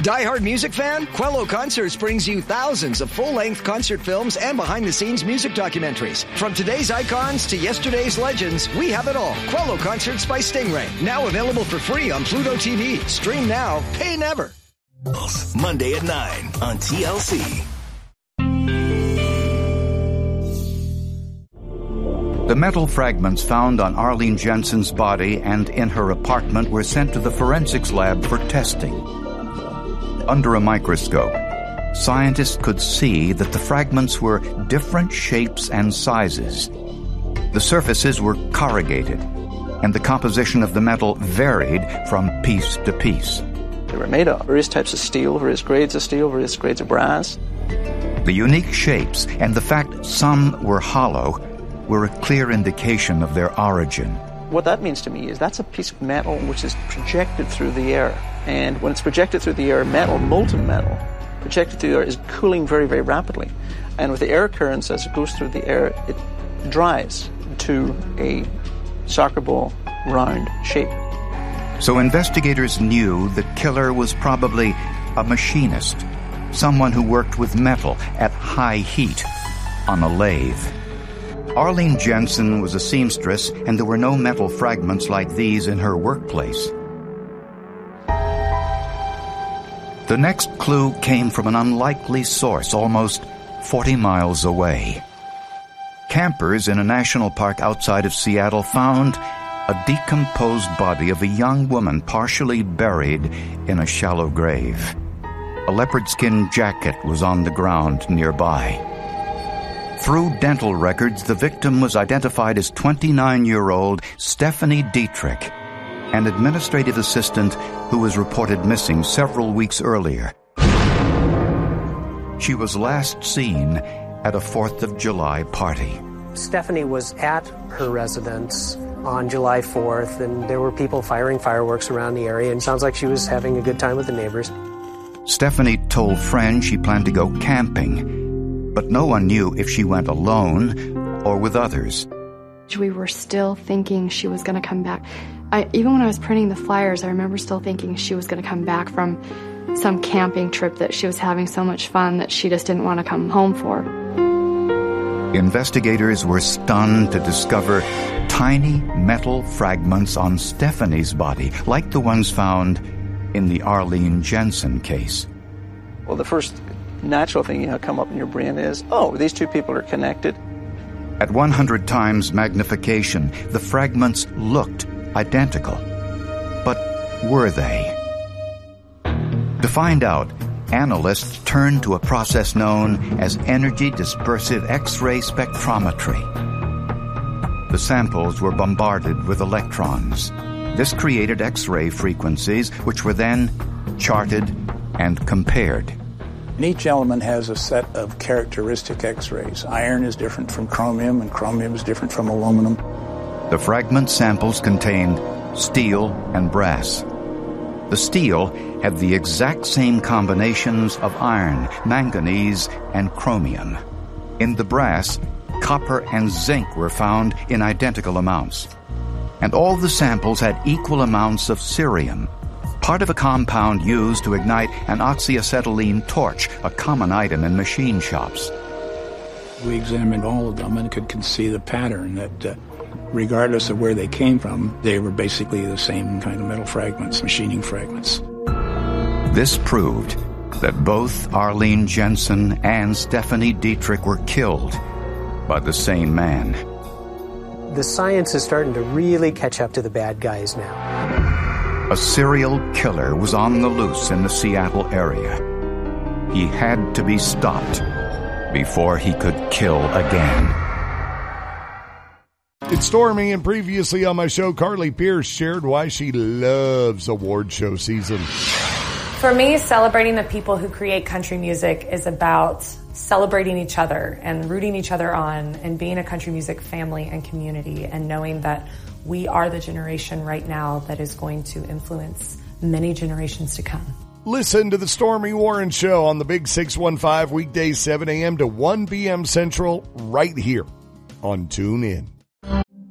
Die-hard music fan? Quello Concerts brings you thousands of full-length concert films and behind-the-scenes music documentaries. From today's icons to yesterday's legends, we have it all. Quello Concerts by Stingray. Now available for free on Pluto TV. Stream now, pay never. Monday at 9 on TLC. The metal fragments found on Arlene Jensen's body and in her apartment were sent to the forensics lab for testing. Under a microscope, scientists could see that the fragments were different shapes and sizes. The surfaces were corrugated, and the composition of the metal varied from piece to piece. They were made of various types of steel, various grades of steel, various grades of brass. The unique shapes and the fact some were hollow were a clear indication of their origin. What that means to me is that's a piece of metal which is projected through the air. And when it's projected through the air, metal, molten metal, projected through the air is cooling very, very rapidly. And with the air currents, as it goes through the air, it dries to a soccer ball round shape. So investigators knew the killer was probably a machinist, someone who worked with metal at high heat on a lathe. Arlene Jensen was a seamstress, and there were no metal fragments like these in her workplace. The next clue came from an unlikely source almost 40 miles away. Campers in a national park outside of Seattle found a decomposed body of a young woman partially buried in a shallow grave. A leopard skin jacket was on the ground nearby. Through dental records, the victim was identified as 29-year-old Stephanie Dietrich, an administrative assistant who was reported missing several weeks earlier. She was last seen at a 4th of July party. Stephanie was at her residence on July 4th, and there were people firing fireworks around the area, and it sounds like she was having a good time with the neighbors. Stephanie told friends she planned to go camping, but no one knew if she went alone or with others. We were still thinking she was going to come back. Even when I was printing the flyers, I remember still thinking she was going to come back from some camping trip that she was having so much fun that she just didn't want to come home for. Investigators were stunned to discover tiny metal fragments on Stephanie's body, like the ones found in the Arlene Jensen case. Well, the first natural thing come up in your brain is, oh, these two people are connected. At 100 times magnification, the fragments looked identical. But were they? To find out, analysts turned to a process known as energy dispersive X-ray spectrometry. The samples were bombarded with electrons. This created X-ray frequencies, which were then charted and compared. And each element has a set of characteristic X-rays. Iron is different from chromium, and chromium is different from aluminum. The fragment samples contained steel and brass. The steel had the exact same combinations of iron, manganese, and chromium. In the brass, copper and zinc were found in identical amounts. And all the samples had equal amounts of cerium, part of a compound used to ignite an oxyacetylene torch, a common item in machine shops. We examined all of them and could see the pattern that regardless of where they came from, they were basically the same kind of metal fragments, machining fragments. This proved that both Arlene Jensen and Stephanie Dietrich were killed by the same man. The science is starting to really catch up to the bad guys now. A serial killer was on the loose in the Seattle area. He had to be stopped before he could kill again. It's Stormy, and previously on my show, Carly Pierce shared why she loves award show season. For me, celebrating the people who create country music is about celebrating each other and rooting each other on and being a country music family and community and knowing that we are the generation right now that is going to influence many generations to come. Listen to the Stormy Warren Show on the Big 615 weekdays 7 a.m. to 1 p.m. Central right here on TuneIn.